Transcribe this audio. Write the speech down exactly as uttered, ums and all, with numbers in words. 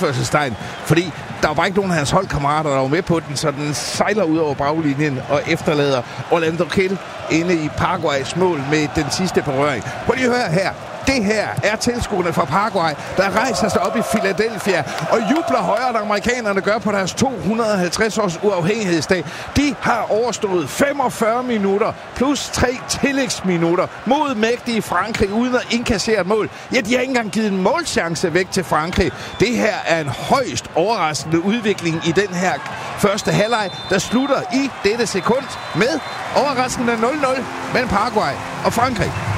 anførselstegn, fordi der var bare ikke nogen af hans holdkammerater, der var med på den, så den sejler ud over baglinjen og efterlader Orlando Kill inde i Paraguays mål med den sidste berøring. Prøv lige at høre her. Det her er tilskuerne fra Paraguay, der rejser sig op i Philadelphia og jubler højere, end amerikanerne gør på deres to hundrede og halvtreds års uafhængighedsdag. De har overstået femogfyrre minutter plus tre tillægsminutter mod mægtige Frankrig uden at indkassere et mål. Ja, de har ikke engang givet en målchance væk til Frankrig. Det her er en højst overraskende udvikling i den her første halvleg, der slutter i dette sekund med overraskende nul nul mellem Paraguay og Frankrig.